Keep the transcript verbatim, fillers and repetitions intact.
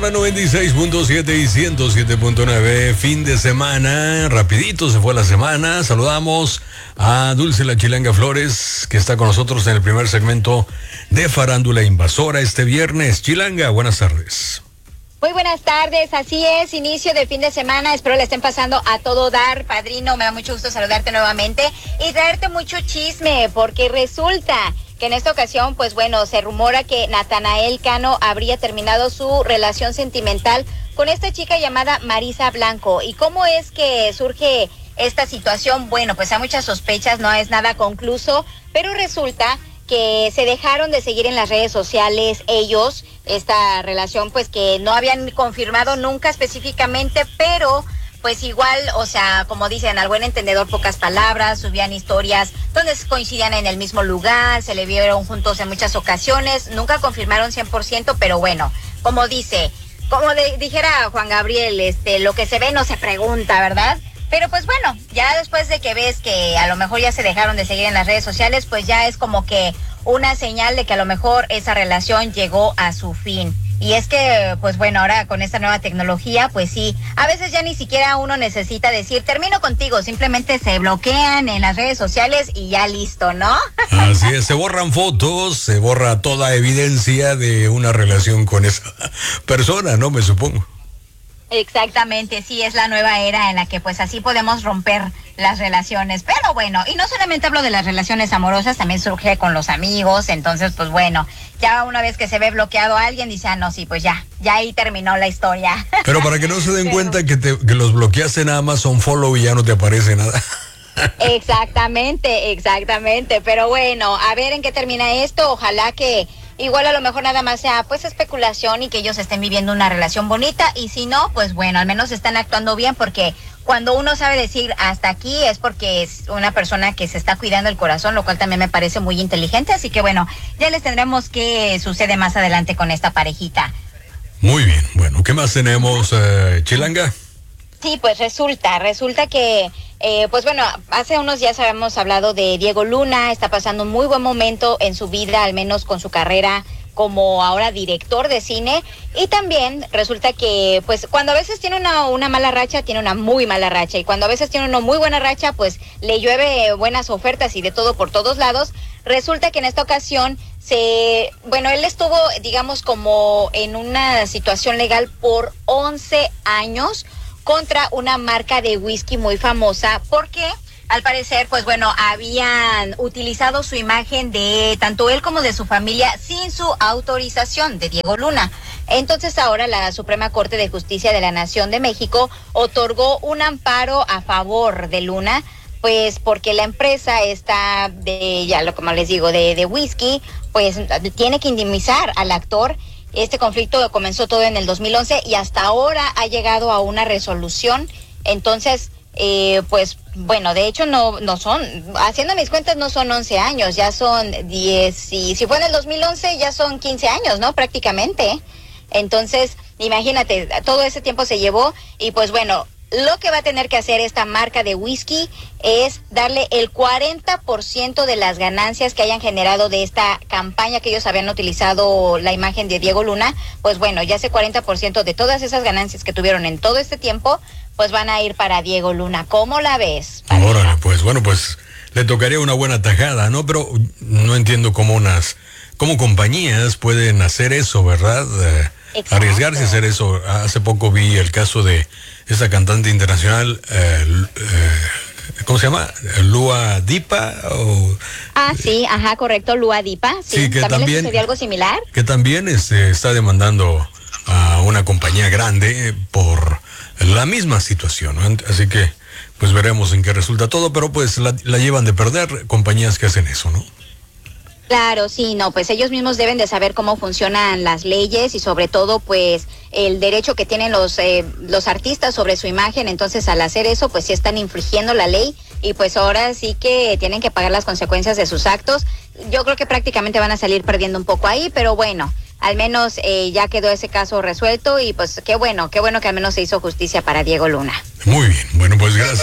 noventa y seis punto siete y ciento siete punto nueve, fin de semana, rapidito se fue la semana. Saludamos a Dulce la Chilanga Flores, que está con nosotros en el primer segmento de Farándula Invasora este viernes. Chilanga, buenas tardes. Muy buenas tardes, así es, inicio de fin de semana, espero le estén pasando a todo dar, padrino, me da mucho gusto saludarte nuevamente y traerte mucho chisme, porque resulta que en esta ocasión, pues bueno, se rumora que Natanael Cano habría terminado su relación sentimental con esta chica llamada Marisa Blanco. ¿Y cómo es que surge esta situación? Bueno, pues hay muchas sospechas, no es nada concluso, pero resulta que se dejaron de seguir en las redes sociales ellos, esta relación pues que no habían confirmado nunca específicamente, pero pues igual, o sea, como dicen, al buen entendedor pocas palabras, subían historias donde coincidían en el mismo lugar, se le vieron juntos en muchas ocasiones, nunca confirmaron cien por ciento, pero bueno, como dice, como de, dijera Juan Gabriel, este, lo que se ve no se pregunta, ¿verdad? Pero pues bueno, ya después de que ves que a lo mejor ya se dejaron de seguir en las redes sociales, pues ya es como que una señal de que a lo mejor esa relación llegó a su fin. Y es que, pues bueno, ahora con esta nueva tecnología, pues sí, a veces ya ni siquiera uno necesita decir, termino contigo, simplemente se bloquean en las redes sociales y ya listo, ¿no? Así es, se borran fotos, se borra toda evidencia de una relación con esa persona, ¿no? Me supongo. Exactamente, sí, es la nueva era en la que pues así podemos romper las relaciones, pero bueno, y no solamente hablo de las relaciones amorosas, también surge con los amigos, entonces pues bueno, ya una vez que se ve bloqueado a alguien, dice, ah, no, sí, pues ya, ya ahí terminó la historia. Pero para que no se den pero... cuenta que, te, que los bloqueaste nada más son follow y ya no te aparece nada. Exactamente, exactamente, pero bueno, a ver en qué termina esto, ojalá que igual a lo mejor nada más sea pues especulación y que ellos estén viviendo una relación bonita, y si no, pues bueno, al menos están actuando bien, porque cuando uno sabe decir hasta aquí es porque es una persona que se está cuidando el corazón, lo cual también me parece muy inteligente, así que bueno, ya les tendremos qué sucede más adelante con esta parejita. Muy bien, bueno, ¿qué más tenemos, eh, Chilanga? Sí, pues resulta, resulta que, eh, pues bueno, hace unos días habíamos hablado de Diego Luna, está pasando un muy buen momento en su vida, al menos con su carrera como ahora director de cine, y también resulta que, pues, cuando a veces tiene una, una mala racha, tiene una muy mala racha, y cuando a veces tiene una muy buena racha, pues, le llueve buenas ofertas y de todo por todos lados. Resulta que en esta ocasión se, bueno, él estuvo, digamos, como en una situación legal por once años, contra una marca de whisky muy famosa, porque al parecer, pues bueno, habían utilizado su imagen de tanto él como de su familia sin su autorización, de Diego Luna. Entonces ahora la Suprema Corte de Justicia de la Nación de México otorgó un amparo a favor de Luna, pues porque la empresa está de, ya lo como les digo, de, de whisky, pues tiene que indemnizar al actor. Este conflicto comenzó todo en el dos mil once y hasta ahora ha llegado a una resolución. Entonces, eh, pues bueno, de hecho no no son, haciendo mis cuentas no son once años, ya son diez, y si fue en el dos mil once ya son quince años, ¿no? Prácticamente. Entonces, imagínate, todo ese tiempo se llevó y pues bueno, lo que va a tener que hacer esta marca de whisky es darle el cuarenta por ciento de las ganancias que hayan generado de esta campaña que ellos habían utilizado la imagen de Diego Luna. Pues bueno, ya ese cuarenta por ciento de todas esas ganancias que tuvieron en todo este tiempo, pues van a ir para Diego Luna. ¿Cómo la ves? Órale, pues bueno, pues le tocaría una buena tajada, ¿no? Pero no entiendo cómo unas, cómo compañías pueden hacer eso, ¿verdad? Eh, arriesgarse a hacer eso. Hace poco vi el caso de esa cantante internacional, eh, eh, ¿cómo se llama? Lua Dipa. O, ah, sí, ajá, correcto, Lua Dipa. Sí, sí, que ¿también, también le sucedió algo similar? Que también este, está demandando a una compañía grande por la misma situación, ¿no? Así que, pues veremos en qué resulta todo, pero pues la, la llevan de perder compañías que hacen eso, ¿no? Claro, sí, no, pues ellos mismos deben de saber cómo funcionan las leyes y sobre todo pues el derecho que tienen los eh, los artistas sobre su imagen. Entonces al hacer eso pues sí están infringiendo la ley y pues ahora sí que tienen que pagar las consecuencias de sus actos. Yo creo que prácticamente van a salir perdiendo un poco ahí, pero bueno, al menos eh, ya quedó ese caso resuelto y pues qué bueno, qué bueno que al menos se hizo justicia para Diego Luna. Muy bien, bueno, pues gracias.